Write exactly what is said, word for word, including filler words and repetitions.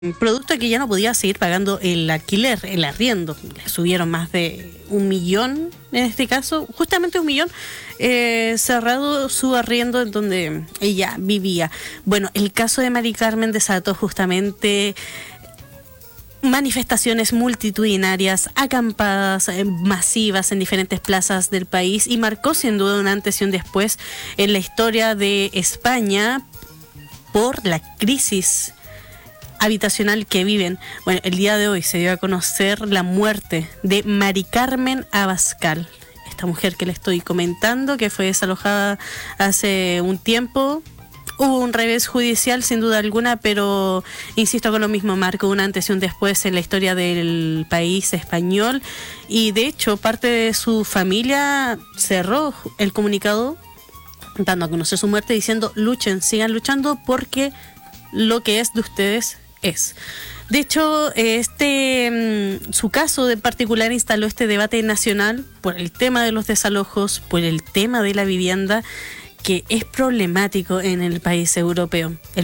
producto que ya no podía seguir pagando el alquiler, el arriendo. Le subieron más de un millón, en este caso, justamente un millón, eh, cerrado su arriendo en donde ella vivía. Bueno, el caso de Mari Carmen desató justamente manifestaciones multitudinarias, acampadas eh, masivas en diferentes plazas del país y marcó sin duda un antes y un después en la historia de España por la crisis habitacional que viven. Bueno, el día de hoy se dio a conocer la muerte de Mari Carmen Abascal, esta mujer que le estoy comentando, que fue desalojada hace un tiempo. Hubo un revés judicial sin duda alguna, pero insisto con lo mismo, marcó un antes y un después en la historia del país español, y de hecho parte de su familia cerró el comunicado dando a conocer su muerte, diciendo: luchen, sigan luchando, porque lo que es de ustedes es. De hecho, este su caso en particular instaló este debate nacional por el tema de los desalojos, por el tema de la vivienda, que es problemático en el país europeo. El